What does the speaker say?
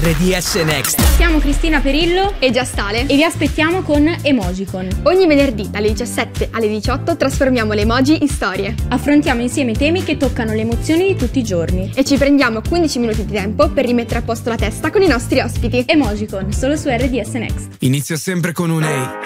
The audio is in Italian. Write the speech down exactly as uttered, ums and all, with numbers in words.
R D S Next. Siamo Cristina Perillo e Giastale e vi aspettiamo con Emojicon. Ogni venerdì dalle diciassette alle diciotto trasformiamo le emoji in storie. Affrontiamo insieme temi che toccano le emozioni di tutti i giorni e ci prendiamo quindici minuti di tempo per rimettere a posto la testa con i nostri ospiti. Emojicon, solo su R D S Next. Inizia sempre con un ehi,